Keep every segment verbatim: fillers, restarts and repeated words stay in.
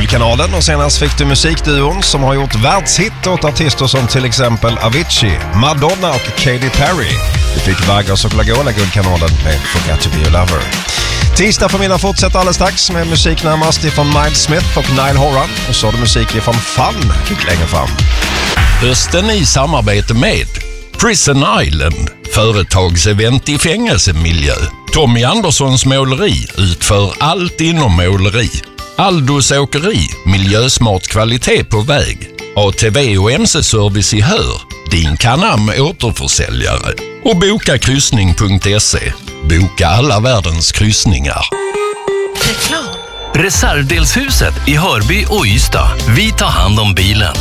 Guldkanalen och senast fick du musikduon som har gjort världshit åt artister som till exempel Avicii, Madonna och Katy Perry. Du fick Vargas och Lagola Guldkanalen med Forgot to be a lover. Tisdag förmiddag fortsätter alldeles strax med musik närmast ifrån Miles Smith och Nile Horan. Och så har du musik ifrån Fun lite längre fram. Hösten i samarbete med Prison Island, företagsevent i fängelsemiljö. Tommy Anderssons måleri utför allt inom måleri. Aldos åkeri, miljösmart kvalitet på väg. A T V och M C-service i Hör, din Canam återförsäljare. Och boka kryssning punkt se. Boka alla världens kryssningar. Reklam. Reservdelshuset i Hörby och Ystad. Vi tar hand om bilen.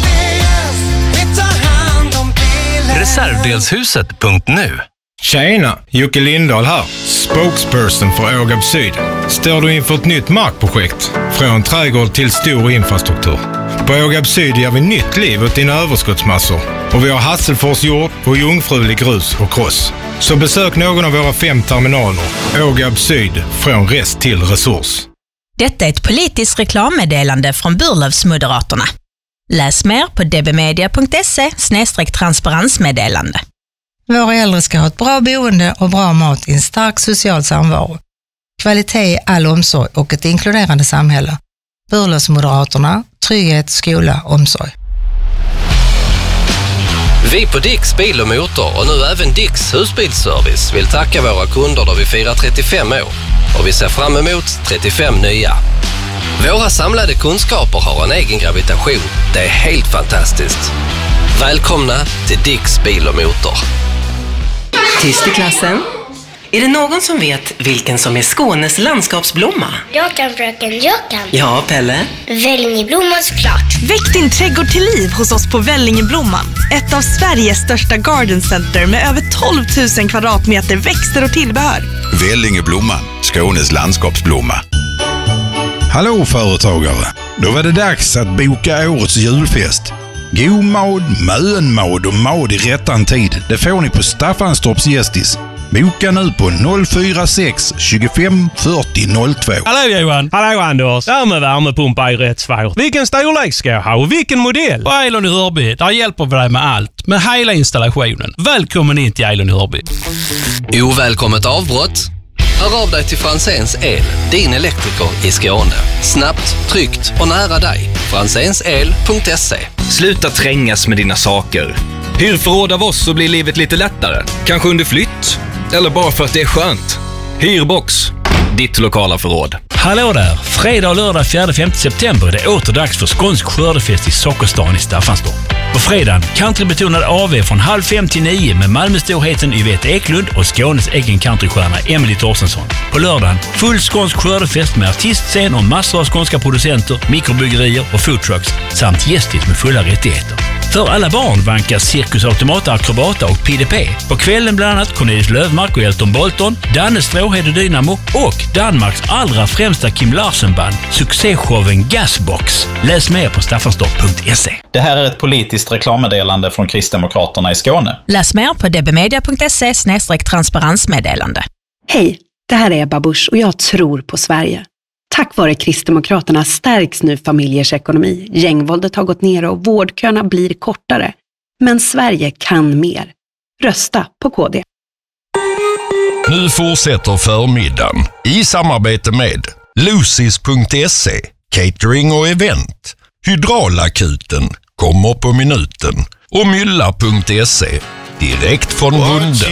Reservdelshuset punkt nu. Tjena, Jocke Lindahl här. Spokesperson för Ågab Syd. Står du inför ett nytt markprojekt? Från trädgård till stor infrastruktur. På Ågab Syd ger vi nytt liv åt dina överskottsmassor. Och vi har Hasselfors jord och jungfrulig grus och kross. Så besök någon av våra fem terminaler. Ågab Syd, från rest till resurs. Detta är ett politiskt reklammeddelande från Burlövsmoderaterna. Läs mer på dbmedia punkt se snedstreck transparensmeddelande. Våra äldre ska ha ett bra boende och bra mat i en stark social samvaro. Kvalitet, all omsorg och ett inkluderande samhälle. Burlövsmoderaterna, trygghet, skola, omsorg. Vi på Dicks Bil och Motor och nu även Dicks Husbilsservice vill tacka våra kunder då vi firar trettiofem år och vi ser fram emot trettiofem nya. Våra samlade kunskaper har en egen gravitation. Det är helt fantastiskt. Välkomna till Dicks Bil och Motor. Tyst i klassen. Är det någon som vet vilken som är Skånes landskapsblomma? Jag kan, fröken, jag kan. Ja, Pelle? Vällingeblomman såklart. Väck din trädgård till liv hos oss på Vällingeblomman. Ett av Sveriges största garden center med över tolv tusen kvadratmeter växter och tillbehör. Vällingeblomman, Skånes landskapsblomma. Hallå företagare, då var det dags att boka årets julfest. God mad, mönmad och mad i rättan tid. Det får ni på Staffanstorps Gästis. Boka nu på noll fyra sex tjugofem fyrtio noll två. Hallå Johan. Hallå Anders. Det här med värmepumpa är rätt svårt. Vilken storlek ska jag ha och vilken modell? På Eilon i Hörby, där hjälper vi dig med allt. Med hela installationen. Välkommen in till Eilon i Hörby. Ovälkommet avbrott. Hör av dig till Franzéns El, din elektriker i Skåne. Snabbt, tryggt och nära dig. franzénsel punkt se. Sluta trängas med dina saker. Hyr förråd av oss så blir livet lite lättare. Kanske under flytt. Eller bara för att det är skönt. Hyrbox. Ditt lokala förråd. Hallå där! Fredag och lördag fjärde femte september är det åter dags för skånsk skördefest i Sockerstan i Staffanstorp. På fredagen countrybetonad A V från halv fem till nio med Malmöstorheten Yvette Eklund och Skånes egen countrystjärna Emily Torsensson. På lördagen full skånsk skördefest med artistscen och massor av skånska producenter, mikrobryggerier och foodtrucks samt gästigt med fulla rättigheter. För alla barn vankas Cirkus Automata Akrobata och P D P. På kvällen bland annat Cornelis Lövmark och Elton Bolton, Danne Stråhed Dynamo och Danmarks allra främsta Kim Larsen-band, succéshowen Gasbox. Läs mer på staffanstorp punkt se. Det här är ett politiskt reklammeddelande från Kristdemokraterna i Skåne. Läs mer på dbmedia punkt se snedstreck transparensmeddelande. Hej, det här är Ebba Busch och jag tror på Sverige. Tack vare Kristdemokraterna stärks nu familjers ekonomi. Gängvåldet har gått ner och vårdköerna blir kortare. Men Sverige kan mer. Rösta på K D. Nu fortsätter förmiddagen i samarbete med Lucis punkt se, catering och event. Hydraulakuten kommer på minuten och mylla punkt se, direkt från Runde.